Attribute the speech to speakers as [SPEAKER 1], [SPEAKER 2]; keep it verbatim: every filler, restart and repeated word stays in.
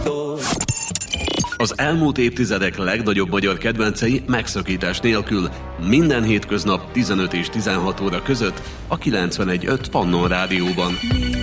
[SPEAKER 1] Az elmúlt évtizedek legnagyobb magyar kedvencei megszakítás nélkül minden hétköznap tizenöt és tizenhat óra között a kilencvenegy pont öt Pannon Rádióban.